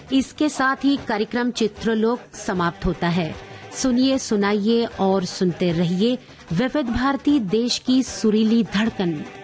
इसके साथ ही कार्यक्रम चित्रलोक समाप्त होता है। सुनिए, सुनाइए और सुनते रहिए विविध भारती, देश की सुरीली धड़कन।